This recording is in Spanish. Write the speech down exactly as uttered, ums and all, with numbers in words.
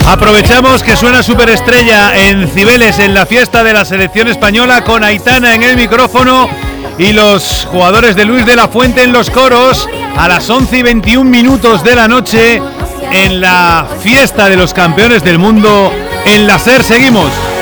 Aprovechamos que suena Superestrella en Cibeles, en la fiesta de la selección española, con Aitana en el micrófono y los jugadores de Luis de la Fuente en los coros, a las once y veintiún minutos de la noche, en la fiesta de los campeones del mundo en la SER. Seguimos.